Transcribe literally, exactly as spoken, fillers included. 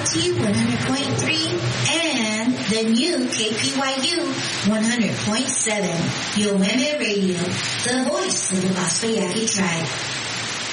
T one hundred point three and the new K P Y U one hundred point seven. Yoememe Radio, the voice of the Gospel Yaqui tribe.